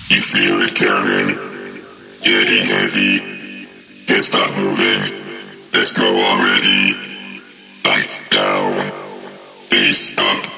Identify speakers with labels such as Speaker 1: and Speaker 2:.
Speaker 1: You feel it coming, getting heavy. Can't stop moving. Let's go already. Lights down, face up.